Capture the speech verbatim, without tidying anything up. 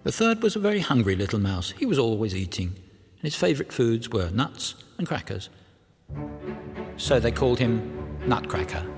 The third was a very hungry little mouse. He was always eating, and his favourite foods were nuts and crackers. So they called him Nutcracker.